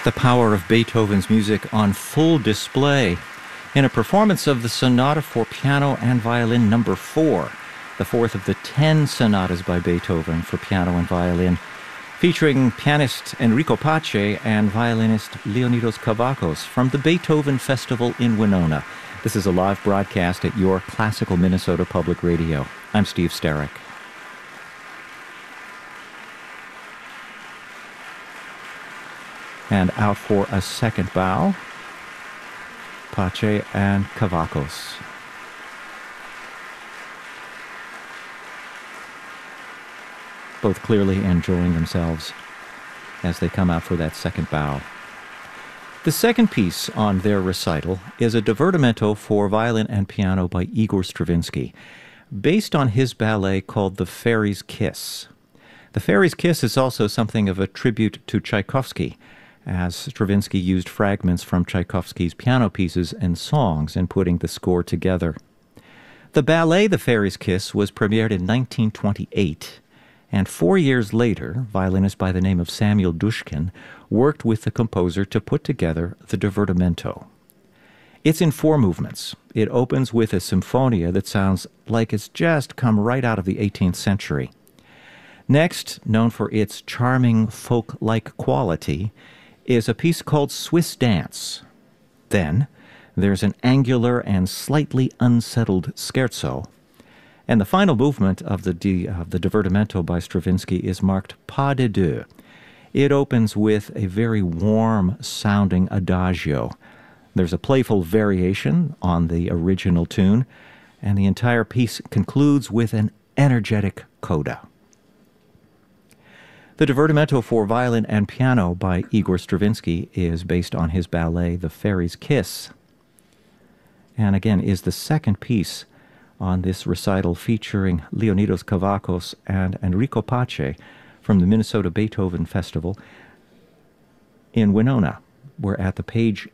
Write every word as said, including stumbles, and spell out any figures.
The power of Beethoven's music on full display in a performance of the Sonata for Piano and Violin number four, the fourth of the ten sonatas by Beethoven for piano and violin, featuring pianist Enrico Pace and violinist Leonidas Kavakos from the Beethoven Festival in Winona. This is a live broadcast at your Classical Minnesota Public Radio. I'm Steve Starrick. And out for a second bow, Pace and Kavakos. Both clearly enjoying themselves as they come out for that second bow. The second piece on their recital is a divertimento for violin and piano by Igor Stravinsky, based on his ballet called The Fairy's Kiss. The Fairy's Kiss is also something of a tribute to Tchaikovsky, as Stravinsky used fragments from Tchaikovsky's piano pieces and songs in putting the score together. The ballet The Fairy's Kiss was premiered in nineteen twenty-eight, and four years later, violinist by the name of Samuel Dushkin worked with the composer to put together the divertimento. It's in four movements. It opens with a symphonia that sounds like it's just come right out of the eighteenth century. Next, known for its charming folk-like quality, is a piece called Swiss Dance. Then, there's an angular and slightly unsettled scherzo. And the final movement of the, di- of the divertimento by Stravinsky is marked Pas de deux. It opens with a very warm-sounding adagio. There's a playful variation on the original tune, and the entire piece concludes with an energetic coda. The divertimento for violin and piano by Igor Stravinsky is based on his ballet The Fairy's Kiss, and again is the second piece on this recital featuring Leonidas Kavakos and Enrico Pace from the Minnesota Beethoven Festival in Winona. We're at the Page